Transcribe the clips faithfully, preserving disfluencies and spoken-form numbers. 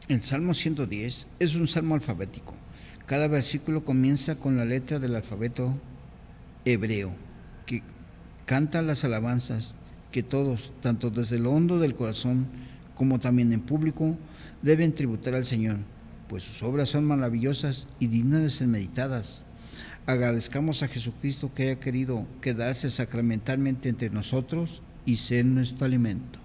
El Salmo ciento diez es un salmo alfabético. Cada versículo comienza con la letra del alfabeto hebreo, que canta las alabanzas que todos, tanto desde lo hondo del corazón como también en público, deben tributar al Señor, pues sus obras son maravillosas y dignas de ser meditadas. Agradezcamos a Jesucristo que haya querido quedarse sacramentalmente entre nosotros y ser nuestro alimento.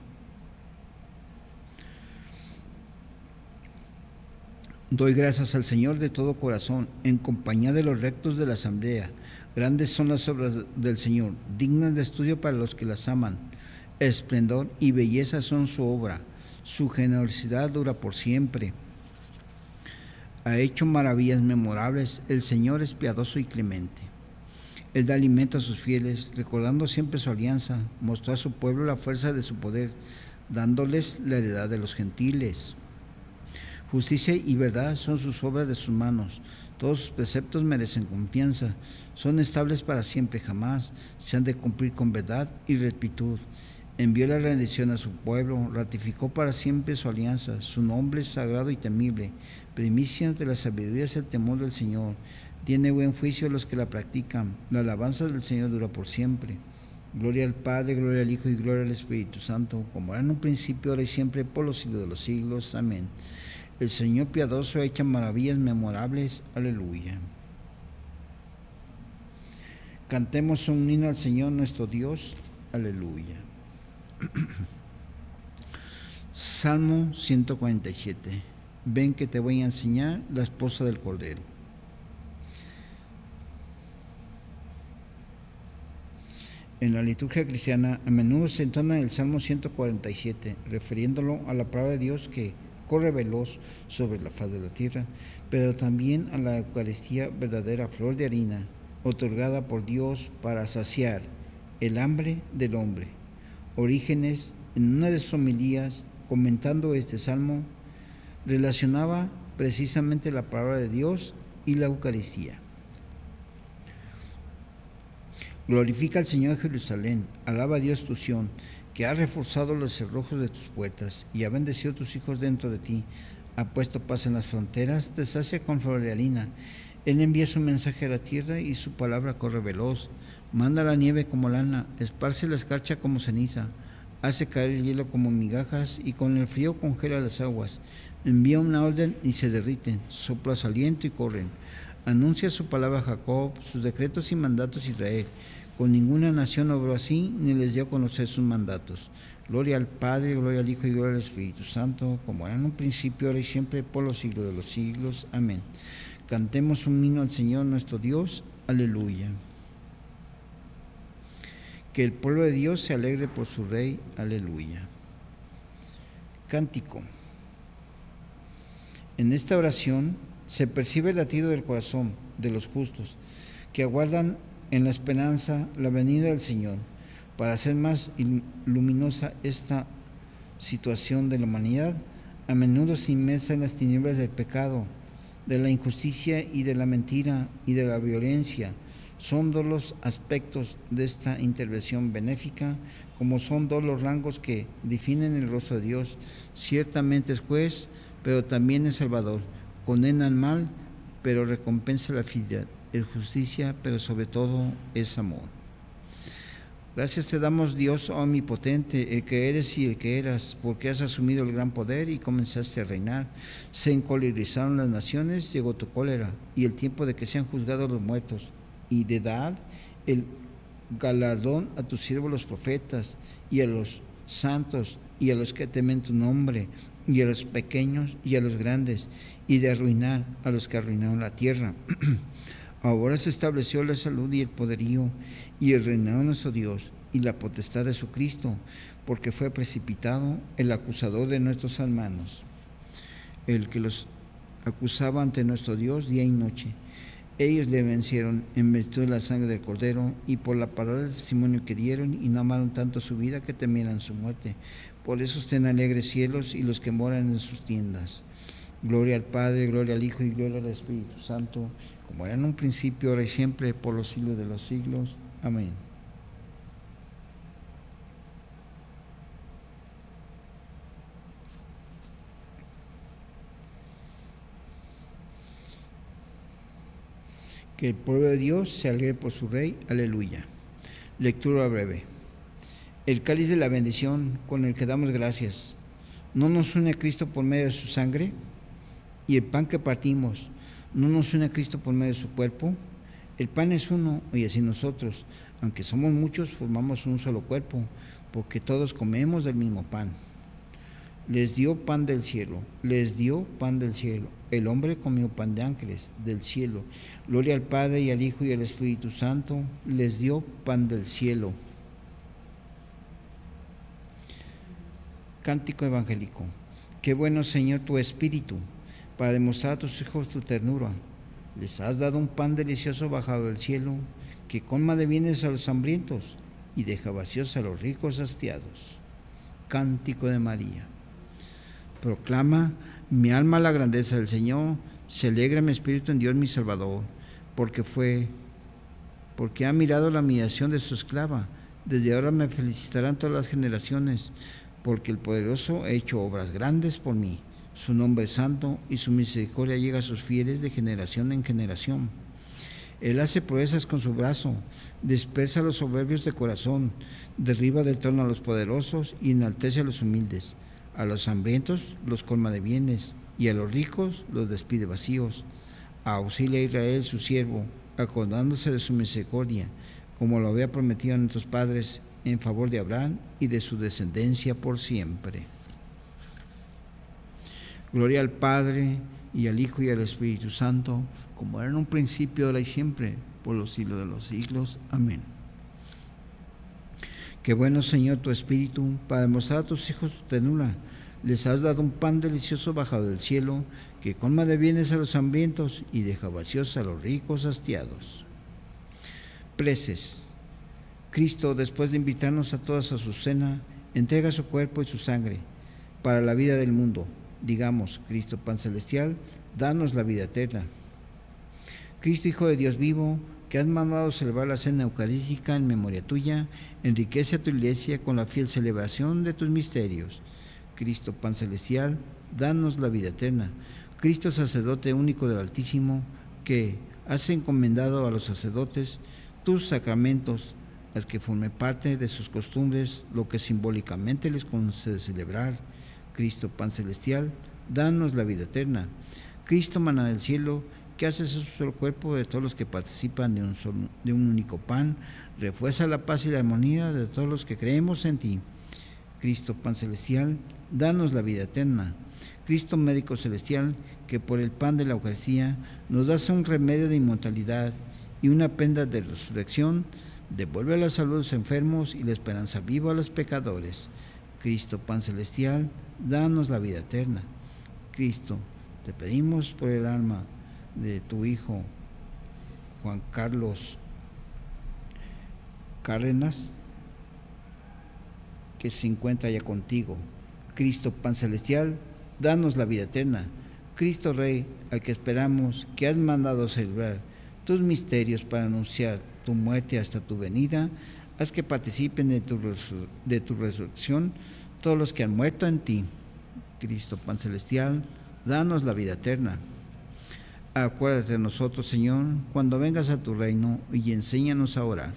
Doy gracias al Señor de todo corazón, en compañía de los rectos de la asamblea. Grandes son las obras del Señor, dignas de estudio para los que las aman. Esplendor y belleza son su obra, su generosidad dura por siempre. Ha hecho maravillas memorables, el Señor es piadoso y clemente. Él da alimento a sus fieles, recordando siempre su alianza, mostró a su pueblo la fuerza de su poder, dándoles la heredad de los gentiles. Justicia y verdad son sus obras de sus manos. Todos sus preceptos merecen confianza. Son estables para siempre, jamás. Se han de cumplir con verdad y rectitud. Envió la rendición a su pueblo, ratificó para siempre su alianza. Su nombre es sagrado y temible. Primicias de la sabiduría es el temor del Señor. Tiene buen juicio los que la practican. La alabanza del Señor dura por siempre. Gloria al Padre, gloria al Hijo y gloria al Espíritu Santo, como era en un principio, ahora y siempre, por los siglos de los siglos. Amén. El Señor piadoso ha hecho maravillas memorables. Aleluya. Cantemos un himno al Señor nuestro Dios. Aleluya. Salmo ciento cuarenta y siete. Ven que te voy a enseñar la esposa del Cordero. En la liturgia cristiana a menudo se entona el Salmo ciento cuarenta y siete, refiriéndolo a la palabra de Dios que corre veloz sobre la faz de la tierra, pero también a la Eucaristía, verdadera flor de harina, otorgada por Dios para saciar el hambre del hombre. Orígenes, en una de sus homilías, comentando este salmo, relacionaba precisamente la palabra de Dios y la Eucaristía. Glorifica al Señor Jerusalén, alaba a Dios tu Sión, que ha reforzado los cerrojos de tus puertas y ha bendecido a tus hijos dentro de ti, ha puesto paz en las fronteras, te sacia con flor de harina. Él envía su mensaje a la tierra y su palabra corre veloz. Manda la nieve como lana, esparce la escarcha como ceniza, hace caer el hielo como migajas y con el frío congela las aguas. Envía una orden y se derriten, sopla su aliento y corren. Anuncia su palabra a Jacob, sus decretos y mandatos a Israel. Con ninguna nación obró así, ni les dio a conocer sus mandatos. Gloria al Padre, gloria al Hijo y gloria al Espíritu Santo, como era en un principio, ahora y siempre, por los siglos de los siglos. Amén. Cantemos un himno al Señor nuestro Dios. Aleluya. Que el pueblo de Dios se alegre por su Rey. Aleluya. Cántico. En esta oración se percibe el latido del corazón de los justos, que aguardan en la esperanza la venida del Señor, para hacer más luminosa esta situación de la humanidad, a menudo se inmersa en las tinieblas del pecado, de la injusticia y de la mentira y de la violencia. Son dos los aspectos de esta intervención benéfica, como son dos los rangos que definen el rostro de Dios. Ciertamente es juez, pero también es salvador. Condena el mal, pero recompensa la fidelidad. Es justicia, pero sobre todo es amor. Gracias te damos, Dios omnipotente, el que eres y el que eras, porque has asumido el gran poder y comenzaste a reinar. Se encolerizaron las naciones, llegó tu cólera, y el tiempo de que sean juzgados los muertos, y de dar el galardón a tus siervos los profetas, y a los santos, y a los que temen tu nombre, y a los pequeños y a los grandes, y de arruinar a los que arruinaron la tierra. Ahora se estableció la salud y el poderío y el reinado de nuestro Dios y la potestad de su Cristo, porque fue precipitado el acusador de nuestros hermanos, el que los acusaba ante nuestro Dios día y noche. Ellos le vencieron en virtud de la sangre del Cordero y por la palabra del testimonio que dieron, y no amaron tanto su vida que temieran su muerte. Por eso estén alegres cielos y los que moran en sus tiendas. Gloria al Padre, gloria al Hijo y gloria al Espíritu Santo, como era en un principio, ahora y siempre, por los siglos de los siglos. Amén. Que el pueblo de Dios se alegre por su Rey. Aleluya. Lectura breve. El cáliz de la bendición con el que damos gracias, ¿no nos une a Cristo por medio de su sangre? Y el pan que partimos, ¿no nos une a Cristo por medio de su cuerpo? El pan es uno y así nosotros, aunque somos muchos, formamos un solo cuerpo, porque todos comemos del mismo pan. Les dio pan del cielo, les dio pan del cielo. El hombre comió pan de ángeles del cielo. Gloria al Padre y al Hijo y al Espíritu Santo. Les dio pan del cielo. Cántico evangélico. Qué bueno, Señor, tu Espíritu, para demostrar a tus hijos tu ternura. Les has dado un pan delicioso bajado del cielo, que colma de bienes a los hambrientos y deja vacíos a los ricos hastiados. Cántico de María. Proclama mi alma la grandeza del Señor, se alegra mi espíritu en Dios mi Salvador, porque fue, porque ha mirado la humillación de su esclava. Desde ahora me felicitarán todas las generaciones, porque el poderoso ha hecho obras grandes por mí. Su nombre es santo y su misericordia llega a sus fieles de generación en generación. Él hace proezas con su brazo, dispersa a los soberbios de corazón, derriba del trono a los poderosos y enaltece a los humildes. A los hambrientos los colma de bienes y a los ricos los despide vacíos. Auxilia a Israel su siervo, acordándose de su misericordia, como lo había prometido a nuestros padres, en favor de Abraham y de su descendencia por siempre. Gloria al Padre y al Hijo y al Espíritu Santo, como era en un principio, ahora y siempre, por los siglos de los siglos. Amén. Qué bueno, Señor, tu Espíritu, para demostrar a tus hijos tu ternura. Les has dado un pan delicioso bajado del cielo, que colma de bienes a los hambrientos y deja vacíos a los ricos hastiados. Preces. Cristo, después de invitarnos a todos a su cena, entrega su cuerpo y su sangre para la vida del mundo. Digamos, Cristo, pan celestial, danos la vida eterna. Cristo, Hijo de Dios vivo, que has mandado celebrar la cena eucarística en memoria tuya, enriquece a tu iglesia con la fiel celebración de tus misterios. Cristo, pan celestial, danos la vida eterna. Cristo, sacerdote único del Altísimo, que has encomendado a los sacerdotes tus sacramentos, haz que forme parte de sus costumbres lo que simbólicamente les concede celebrar. Cristo, pan celestial, danos la vida eterna. Cristo, maná del cielo, que haces un solo cuerpo de todos los que participan de un, solo, de un único pan, refuerza la paz y la armonía de todos los que creemos en ti. Cristo, pan celestial, danos la vida eterna. Cristo, médico celestial, que por el pan de la Eucaristía nos das un remedio de inmortalidad y una prenda de resurrección, devuelve la salud a los enfermos y la esperanza viva a los pecadores. Cristo, pan celestial, danos la vida eterna. Cristo, te pedimos por el alma de tu Hijo Juan Carlos Cárdenas, que se encuentra ya contigo. Cristo, pan celestial, danos la vida eterna. Cristo Rey, al que esperamos, que has mandado celebrar tus misterios para anunciar tu muerte hasta tu venida, haz que participen de tu, resur- de tu resurrección todos los que han muerto en ti. Cristo, pan celestial, danos la vida eterna. Acuérdate de nosotros, Señor, cuando vengas a tu reino, y enséñanos a orar.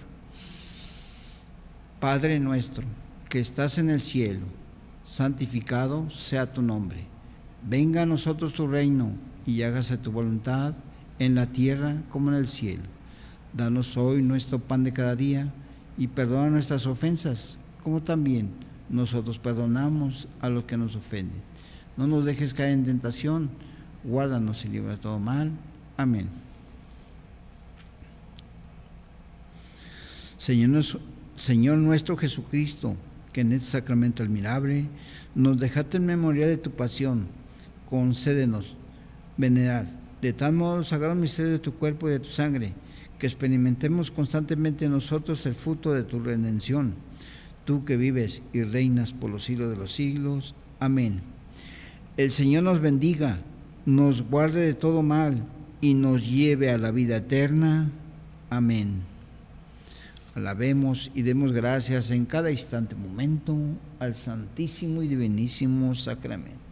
Padre nuestro, que estás en el cielo, santificado sea tu nombre. Venga a nosotros tu reino, y hágase tu voluntad, en la tierra como en el cielo. Danos hoy nuestro pan de cada día, y perdona nuestras ofensas, como también nosotros perdonamos a los que nos ofenden. No nos dejes caer en tentación, guárdanos y libra de todo mal. Amén. Señor, Señor nuestro Jesucristo, que en este sacramento admirable nos dejaste en memoria de tu pasión, concédenos venerar de tal modo los sagrados misterios de tu cuerpo y de tu sangre, que experimentemos constantemente en nosotros el fruto de tu redención. Tú que vives y reinas por los siglos de los siglos. Amén. El Señor nos bendiga, nos guarde de todo mal y nos lleve a la vida eterna. Amén. Alabemos y demos gracias en cada instante momento al Santísimo y Divinísimo Sacramento.